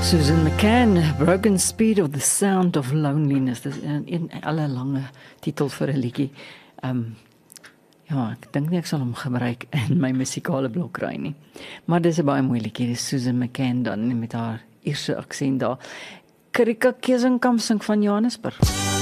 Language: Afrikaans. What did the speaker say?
Susan McCann, Broken Speed of the Sound of Loneliness. Dis 'n alle lange titel vir 'n liedjie. Ja, ek dink nie ek sal hom gebruik in my musikale blokry nie. Maar dis 'n baie mooi liedjie. Dis Susan McCann dan met haar Ierse aksent daar. Karika Kesenkamp sing van Johannesburg.